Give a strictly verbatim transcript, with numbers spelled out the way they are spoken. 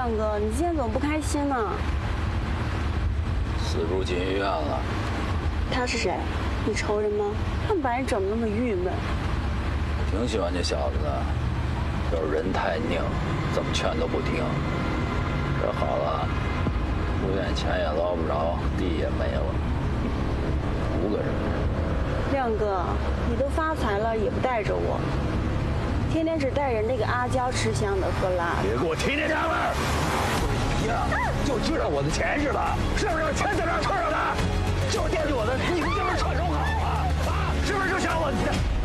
亮哥，你今天怎么不开心呢？ 四叔进医院了。 他是谁？你仇人吗？他们把人整得那么郁闷。 我挺喜欢这小子的，就是人太拧，怎么劝都不听。这好了，住院钱也捞不着，地也没了，五个人。 亮哥，你都发财了也不带着我，天天只带着那个阿娇吃香的喝辣的。 别给我提这茬味儿！一样，就知道我的钱是吧？是不是钱在这儿蹭着的？就惦记我的，你们就是串手好啊！啊，是不是就想我？